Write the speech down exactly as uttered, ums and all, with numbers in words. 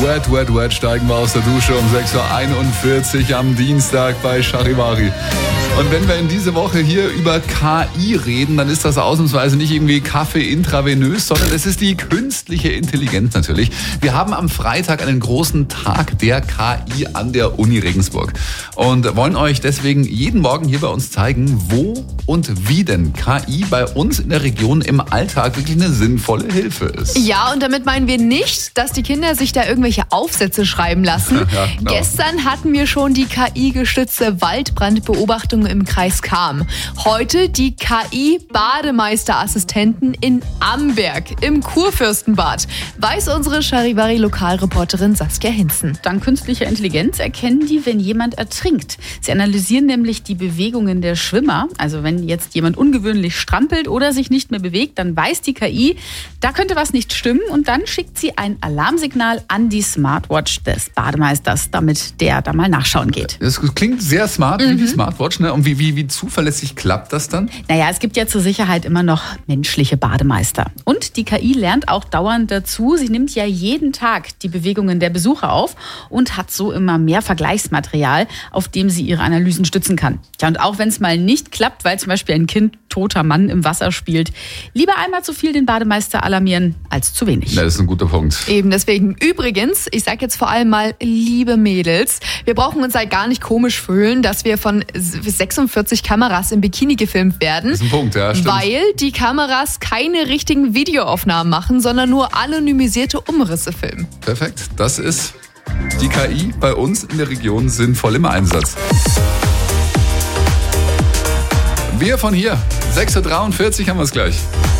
Wet, wet, wet steigen wir aus der Dusche um sechs Uhr einundvierzig am Dienstag bei Charivari. Und wenn wir in diese Woche hier über K I reden, dann ist das ausnahmsweise nicht irgendwie Kaffee intravenös, sondern es ist die künstliche Intelligenz natürlich. Wir haben am Freitag einen großen Tag der K I an der Uni Regensburg und wollen euch deswegen jeden Morgen hier bei uns zeigen, wo und wie denn K I bei uns in der Region im Alltag wirklich eine sinnvolle Hilfe ist. Ja, und damit meinen wir nicht, dass die Kinder sich da irgendwelche Aufsätze schreiben lassen. Ja, genau. Gestern hatten wir schon die K I-gestützte Waldbrandbeobachtung im Kreis Cham. Heute die K I-Bademeisterassistenten in Amberg im Kurfürstenbad, weiß unsere Charivari-Lokalreporterin Saskia Hinzen. Dank künstlicher Intelligenz erkennen die, wenn jemand ertrinkt. Sie analysieren nämlich die Bewegungen der Schwimmer. Also wenn jetzt jemand ungewöhnlich strampelt oder sich nicht mehr bewegt, dann weiß die K I, da könnte was nicht stimmen und dann schickt sie ein Alarmsignal an die Smartwatch des Bademeisters, damit der da mal nachschauen geht. Das klingt sehr smart, wie die Smartwatch, ne? Und wie, wie, wie zuverlässig klappt das dann? Naja, es gibt ja zur Sicherheit immer noch menschliche Bademeister. Und die K I lernt auch dauernd dazu. Sie nimmt ja jeden Tag die Bewegungen der Besucher auf und hat so immer mehr Vergleichsmaterial, auf dem sie ihre Analysen stützen kann. Tja, und auch wenn es mal nicht klappt, weil zum Beispiel ein Kind toter Mann im Wasser spielt, lieber einmal zu viel den Bademeister alarmieren als zu wenig. Ja, das ist ein guter Punkt. Eben deswegen. Übrigens, ich sag jetzt vor allem mal, liebe Mädels, wir brauchen uns halt gar nicht komisch fühlen, dass wir von sechsundvierzig Kameras im Bikini gefilmt werden. Das ist ein Punkt, ja, stimmt. Weil die Kameras keine richtigen Videoaufnahmen machen, sondern nur anonymisierte Umrisse filmen. Perfekt. Das ist die K I bei uns in der Region sinnvoll im Einsatz. Wir von hier. sechs Uhr dreiundvierzig haben wir es gleich.